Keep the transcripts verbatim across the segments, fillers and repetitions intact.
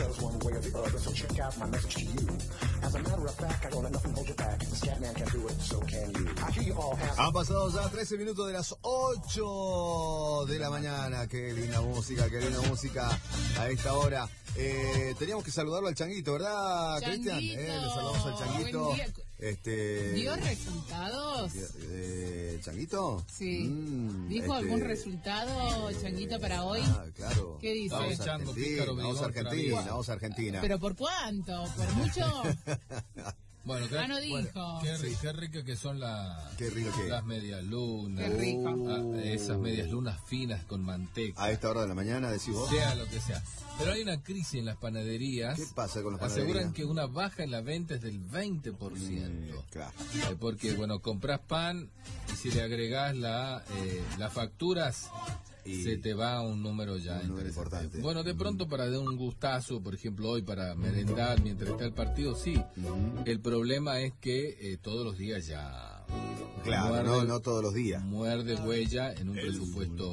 goes one way or the other, so check out my message to you. As a matter of fact, I don't let nothing hold you back. The Scatman can do it, so can you. I hear you all ask. Han pasado ya trece minutos de las ocho de la mañana. Qué linda música, qué linda música a esta hora. Eh, teníamos que saludarlo al Changuito, ¿verdad, Cristian? Eh, le saludamos al Changuito. Este, ¿Dio resultados? Eh, ¿Changuito? Sí. Mm, ¿Dijo este, algún resultado, Changuito, para hoy? Ah, claro. ¿Qué dice? Vamos a Argentina, vamos a Argentina, vamos a Argentina. ¿Pero por cuánto? ¿Por mucho? Bueno, qué, ah, no dijo. Bueno, qué, sí. qué rico que son la, qué rico que las medias lunas. Qué rico. Ah, esas medias lunas finas con manteca. A esta hora de la mañana, decís vos. Sea lo que sea. Pero hay una crisis en las panaderías. ¿Qué pasa con las panaderías? Aseguran que una baja en la venta es del veinte por ciento. Mm, claro. Eh, porque, bueno, compras pan y si le agregás la, eh, las facturas, y se te va un número ya un número importante. Bueno, de pronto para dar un gustazo, por ejemplo, hoy para merendar mientras está el partido, sí. Uh-huh. El problema es que eh, todos los días ya... Claro, muerde, no, no todos los días. Muerde huella en un presupuesto...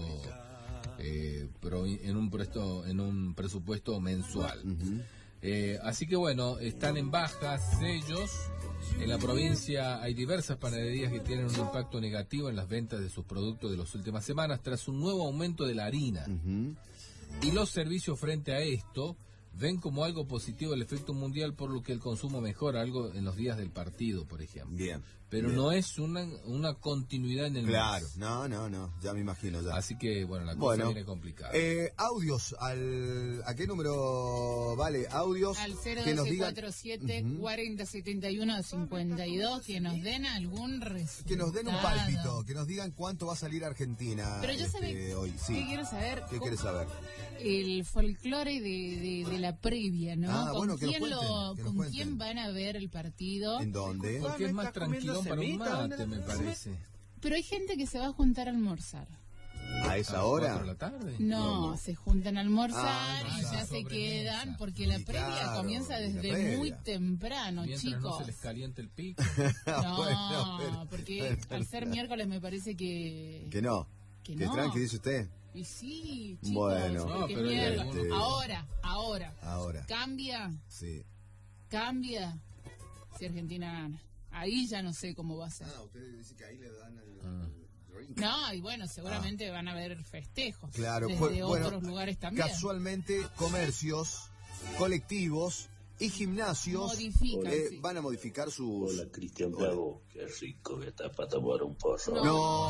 Eh, en un presto, en un presupuesto mensual. Uh-huh. Eh, así que bueno, están en bajas ellos. En la provincia hay diversas panaderías que tienen un impacto negativo en las ventas de sus productos de las últimas semanas tras un nuevo aumento de la harina. Uh-huh. Y los servicios frente a esto ven como algo positivo el efecto mundial, por lo que el consumo mejora, algo en los días del partido, por ejemplo. Bien. Pero bien. no es una, una continuidad en el Claro, mes. no, no, no, ya me imagino ya. Así que, bueno, la cosa bueno, viene complicada. Eh, audios, al, ¿a qué número vale? Audios al cero que nos doce digan... cuarenta y siete, uh-huh. cuarenta setenta y uno cincuenta y dos, que nos den algún resultado. Que nos den un pálpito, que nos digan cuánto va a salir Argentina. Pero yo este, sabe, hoy. Sí. ¿qué quiero saber? ¿Qué quieres saber? El folclore de, de, de la previa, ¿no? Ah, ¿Con, bueno, quién, que lo, que ¿con quién van a ver el partido? ¿En dónde? Porque es más tranquilo para un mate, me parece. Pero hay gente que se va a juntar a almorzar. ¿A esa hora? ¿A la tarde? No, no, no, se juntan a almorzar ah, y ya se quedan, porque la previa claro, comienza desde previa. muy temprano, Mientras chicos. no se les caliente el pico. No, bueno, pero, porque pero, al ser miércoles me parece que... Que no. Que, que no. tranqui, dice usted. Y sí, chicos, bueno, no, pero este... ahora, ahora, ahora, cambia, sí, cambia si Argentina gana. Ahí ya no sé cómo va a ser. Ah, usted dice que ahí le dan el... Ah. No, y bueno, seguramente ah. van a haber festejos. Claro, desde pues, otros bueno, lugares también. Casualmente, comercios, colectivos y gimnasios Modifican, eh, sí. van a modificar sus... Hola, Cristian Bravo. Qué rico que está para tomar un porro. No.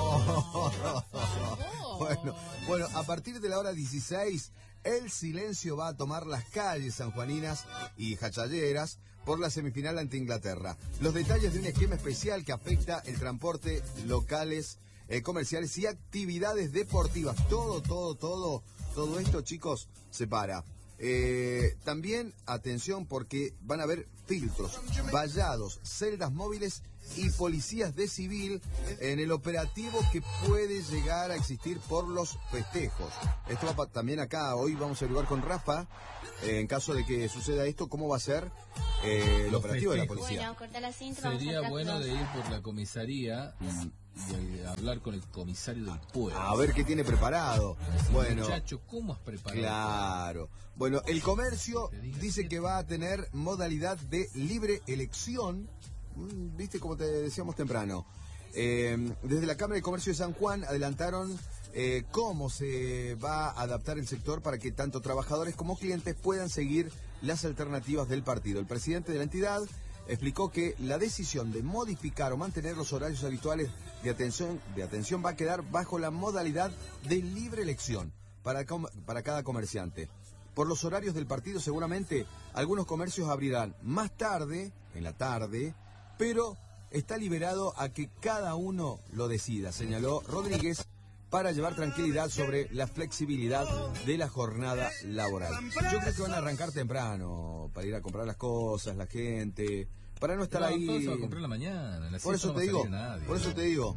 no. bueno, bueno, a partir de la hora dieciséis, el silencio va a tomar las calles sanjuaninas y jachalleras por la semifinal ante Inglaterra. Los detalles de un esquema especial que afecta el transporte, locales, eh, comerciales y actividades deportivas. Todo, todo, todo, todo esto, chicos, se para. Eh, también, atención, porque van a haber filtros, vallados, celdas móviles y policías de civil en el operativo que puede llegar a existir por los festejos. Esto va también acá, hoy vamos a averiguar con Rafa, eh, en caso de que suceda esto, cómo va a ser eh, el operativo de la policía. Sería bueno de ir por la comisaría y, y hablar con el comisario del pueblo. A ver qué tiene preparado. Bueno, muchacho, ¿cómo has preparado? Claro. Bueno, el comercio dice que va a tener modalidad de libre elección. Viste, como te decíamos temprano. Eh, desde la Cámara de Comercio de San Juan adelantaron eh, cómo se va a adaptar el sector para que tanto trabajadores como clientes puedan seguir las alternativas del partido. El presidente de la entidad explicó que la decisión de modificar o mantener los horarios habituales de atención, de atención va a quedar bajo la modalidad de libre elección para, para cada comerciante. Por los horarios del partido, seguramente algunos comercios abrirán más tarde, en la tarde, pero está liberado a que cada uno lo decida, señaló Rodríguez, para llevar tranquilidad sobre la flexibilidad de la jornada laboral. Yo creo que van a arrancar temprano para ir a comprar las cosas, la gente, para no estar no, ahí. Se va a comprar la mañana, la por eso no te digo, nadie, por eso te digo.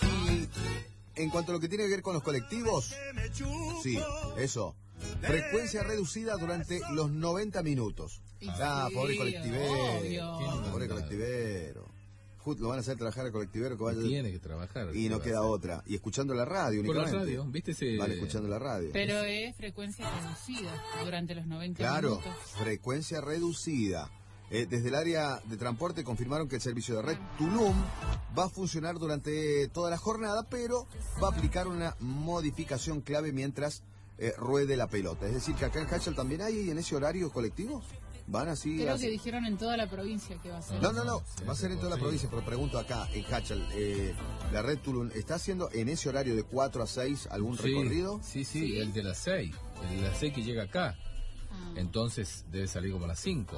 Y en cuanto a lo que tiene que ver con los colectivos, sí, eso. Frecuencia reducida durante los noventa minutos. Ah, pobre colectivero. Obvio. Pobre colectivero. Jut, lo van a hacer trabajar al colectivero que vaya. Tiene que trabajar. Y no queda otra. Y escuchando la radio, Por la únicamente. radio, ¿viste ese? Van escuchando la radio. Pero es frecuencia reducida durante los noventa Claro, minutos. frecuencia reducida. Eh, desde el área de transporte confirmaron que el servicio de Red Tulum va a funcionar durante toda la jornada, pero va a aplicar una modificación clave mientras eh, ruede la pelota. Es decir, que acá en Hachal también hay en ese horario colectivo. Van así. Creo así. que dijeron en toda la provincia que va a ser. No, no, no, va a ser en toda la provincia, pero pregunto acá, en Hachal, eh, la Red Tulum, ¿está haciendo en ese horario de cuatro a seis algún Sí, recorrido? Sí, sí, Sí. el de las seis. El de las seis que llega acá. Ah. Entonces debe salir como a las cinco.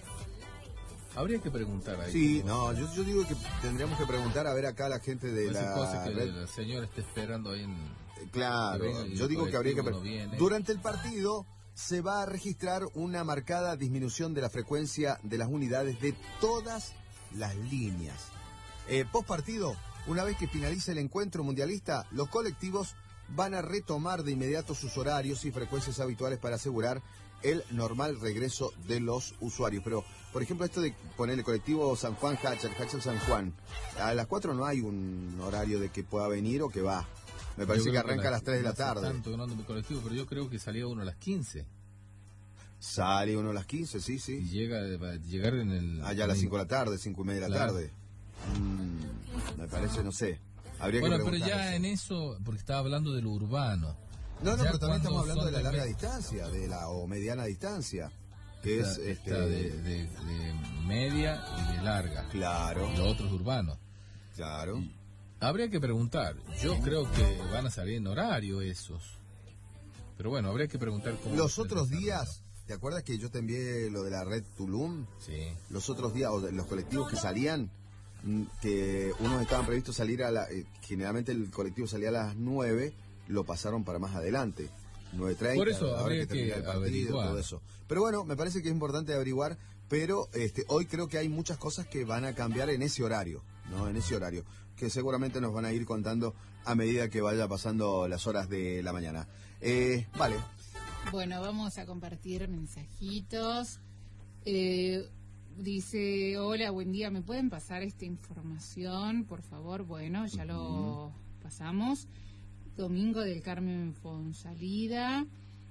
Habría que preguntar ahí. Sí, cómo- no, yo, yo digo que tendríamos que preguntar a ver acá a la gente de No se puede hacer la que Red. la señora esté esperando ahí en... Claro, que venga y yo el digo que habría que... colectivo pre- no viene. Durante el partido se va a registrar una marcada disminución de la frecuencia de las unidades de todas las líneas. Eh, post partido, una vez que finalice el encuentro mundialista, los colectivos van a retomar de inmediato sus horarios y frecuencias habituales para asegurar el normal regreso de los usuarios. Pero, por ejemplo, esto de poner el colectivo San Juan Hachal, Hachal San Juan, a las cuatro no hay un horario de que pueda venir o que va. Me parece Yo que creo arranca a las tres de no la hace tarde. tanto que no ando en mi colectivo, pero yo creo que salía uno a las quince. Sale uno a las quince, sí, Y sí. llega va a llegar en el... Allá a las cinco de la tarde, cinco y media de la Claro. tarde. Mm, me parece, no sé. Habría Bueno, que pero preguntar ya eso. en eso, porque estaba hablando de lo urbano. No, no, ya pero también cuando estamos hablando son de la de larga me- distancia, de la o mediana distancia, que Está, es este está de, de- de media y de larga. claro, Lo otro es urbano. claro. Habría que preguntar. Yo creo que van a salir en horario esos. Pero bueno, habría que preguntar cómo... Los se otros desarrolla. días, ¿te acuerdas que yo te envié lo de la red Tulum? Sí. Los otros días, o de los colectivos que salían, mm, que unos estaban previstos salir a la... eh, generalmente el colectivo salía a las nueve, lo pasaron para más adelante. nueve treinta, Por eso a la hora habría termina que el partido, averiguar. todo eso. Pero bueno, me parece que es importante averiguar, pero este, hoy creo que hay muchas cosas que van a cambiar en ese horario, ¿no? En ese horario, que seguramente nos van a ir contando a medida que vaya pasando las horas de la mañana. Eh, vale. Bueno, vamos a compartir mensajitos. Eh, dice, hola, buen día, ¿me pueden pasar esta información, por favor? Bueno, ya lo pasamos. Domingo del Carmen Fonsalida.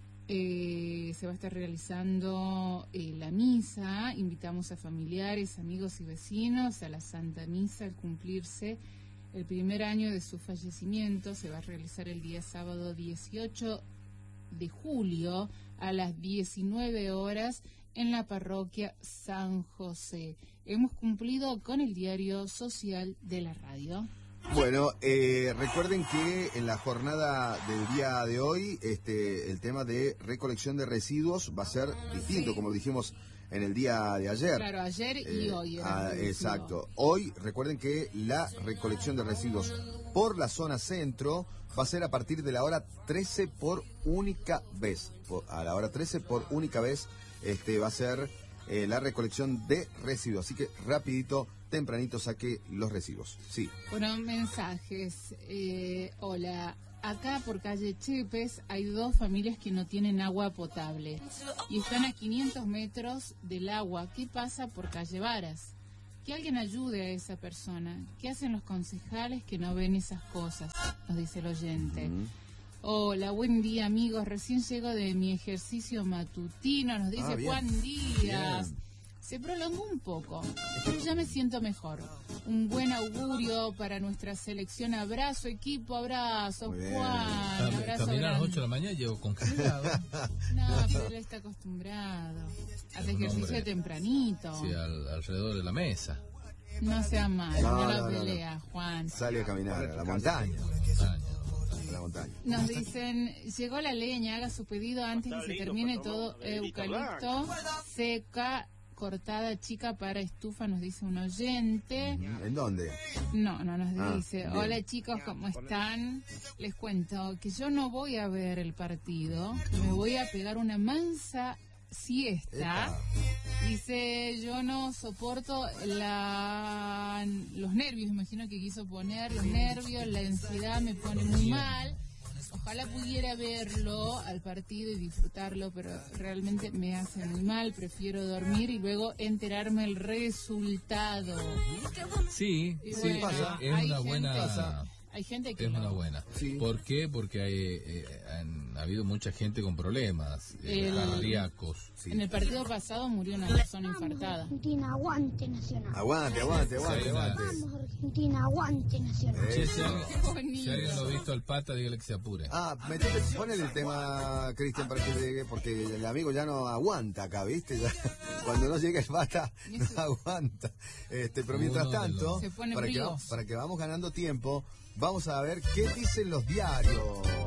Eh, se va a estar realizando eh, la misa. Invitamos a familiares, amigos y vecinos a la Santa Misa al cumplirse el primer año de su fallecimiento. Se va a realizar el día sábado dieciocho de julio a las diecinueve horas en la parroquia San José. Hemos cumplido con el diario social de la radio. Bueno, eh, recuerden que en la jornada del día de hoy, este, el tema de recolección de residuos va a ser distinto, Sí. como dijimos en el día de ayer. Claro, ayer y Eh, hoy. era ah, reducido. exacto. Hoy, recuerden que la recolección de residuos por la zona centro va a ser a partir de la hora trece por única vez. Por- a la hora trece por única vez este, va a ser eh, la recolección de residuos. Así que rapidito, tempranito saque los residuos. Sí. Bueno, mensajes. Eh, hola, acá por calle Chepes hay dos familias que no tienen agua potable y están a quinientos metros del agua. ¿Qué pasa por calle Varas? Que alguien ayude a esa persona. ¿Qué hacen los concejales que no ven esas cosas? Nos dice el oyente. Hola, buen día amigos. Recién llego de mi ejercicio matutino. Nos dice Ah, bien. Juan Díaz. Bien. Se prolongó un poco, pero ya me siento mejor. Un buen augurio para nuestra selección. Abrazo, equipo, abrazo, Muy bien. Juan. Cam- Abrazo Caminar a las grande. ocho de la mañana y llego congelado. No, pero él está acostumbrado. Hace Es un ejercicio hombre. tempranito. Sí, al- alrededor de la mesa. No sea mal, No, no, no, la no, no. pelea, Juan. Sale a caminar a la montaña. Montaña. A la montaña. Nos dicen, llegó la leña, haga su pedido antes que se termine todo eucalipto, seca, cortada, chica para estufa, nos dice un oyente. ¿En dónde? No, no nos Ah, dice. bien. Hola chicos, ¿cómo están? Les cuento que yo no voy a ver el partido, me voy a pegar una mansa siesta. Epa. Dice, yo no soporto la, los nervios, imagino que quiso poner los nervios, la ansiedad me pone muy mal. Ojalá pudiera verlo al partido y disfrutarlo, pero realmente me hace muy mal. Prefiero dormir y luego enterarme el resultado. Sí, Y sí, bueno, es hay una gente- buena... Hay gente que Es no. una buena. Sí. ¿Por qué? Porque hay, eh, han habido mucha gente con problemas eh, El- cardíacos. En el partido pasado murió una persona infartada. Argentina, aguante Nacional. Aguante, aguante, aguante, Sí, una- aguante. Vamos Argentina, aguante Nacional. Che, si, alguien, Qué bonito. si alguien lo ha visto al pata, dígale que se apure. Ah, metete, ponele el tema, Cristian, para que llegue, porque el amigo ya no aguanta acá, ¿viste? Ya, cuando no llega el bata, no aguanta. Este, pero mientras Uno de tanto, los- Se pone para que, frío. va- para que vamos ganando tiempo, vamos a ver qué dicen los diarios.